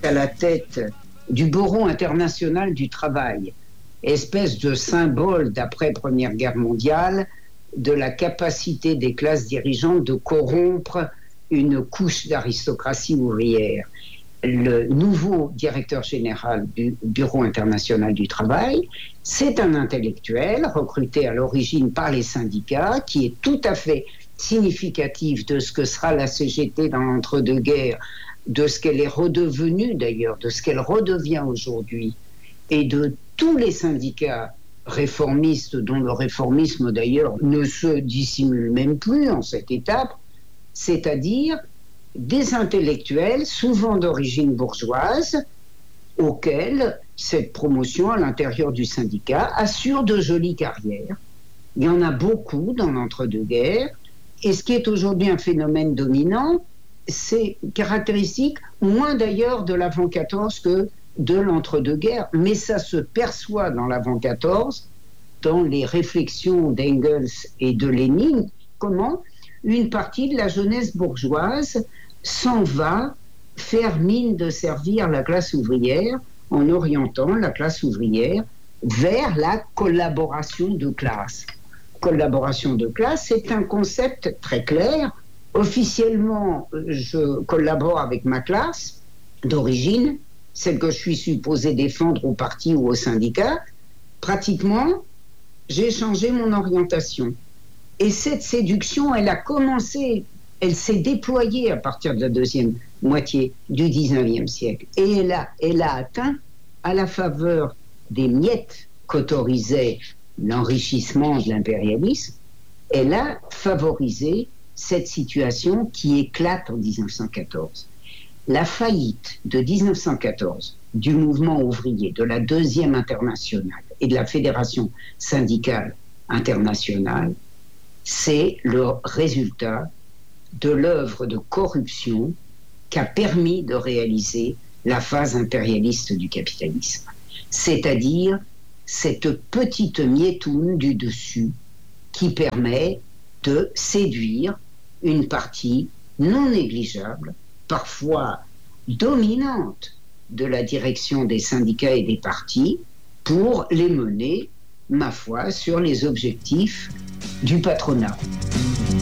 à la tête du Bureau international du travail, espèce de symbole d'après-Première Guerre mondiale de la capacité des classes dirigeantes de corrompre une couche d'aristocratie ouvrière. Le nouveau directeur général du Bureau international du travail, c'est un intellectuel recruté à l'origine par les syndicats qui est tout à fait significatif de ce que sera la CGT dans l'entre-deux-guerres, de ce qu'elle est redevenue d'ailleurs, de ce qu'elle redevient aujourd'hui, et de tous les syndicats réformistes, dont le réformisme d'ailleurs ne se dissimule même plus en cette étape, c'est-à-dire des intellectuels, souvent d'origine bourgeoise, auxquels cette promotion à l'intérieur du syndicat assure de jolies carrières. Il y en a beaucoup dans l'entre-deux-guerres, et ce qui est aujourd'hui un phénomène dominant, c'est caractéristique moins d'ailleurs de l'avant-14 que de l'entre-deux-guerres, mais ça se perçoit dans l'avant-14, dans les réflexions d'Engels et de Lénine, comment une partie de la jeunesse bourgeoise s'en va faire mine de servir la classe ouvrière en orientant la classe ouvrière vers la collaboration de classe. Collaboration de classe, c'est un concept très clair. Officiellement, je collabore avec ma classe d'origine, celle que je suis supposé défendre au parti ou au syndicat. Pratiquement, j'ai changé mon orientation. Et cette séduction, elle a commencé, elle s'est déployée à partir de la deuxième moitié du 19e siècle. Et elle a atteint, à la faveur des miettes qu'autorisait l'enrichissement de l'impérialisme, elle a favorisé cette situation qui éclate en 1914. La faillite de 1914 du mouvement ouvrier, de la deuxième internationale et de la fédération syndicale internationale, c'est le résultat de l'œuvre de corruption qu'a permis de réaliser la phase impérialiste du capitalisme. C'est-à-dire cette petite mietoune du dessus qui permet de séduire une partie non négligeable, parfois dominante, de la direction des syndicats et des partis pour les mener, ma foi, sur les objectifs du patronat.